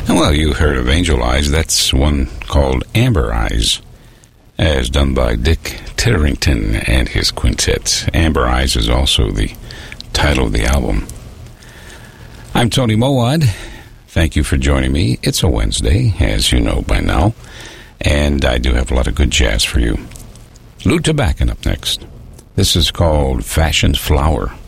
Well, you heard of Angel Eyes. That's one called Amber Eyes, as done by Dick Titterington and his quintet. Amber Eyes is also the title of the album. I'm Tony Mowad. Thank you for joining me. It's a Wednesday, as you know by now, and I do have a lot of good jazz for you. Lou Tobacco up next. This is called Fashioned Flower.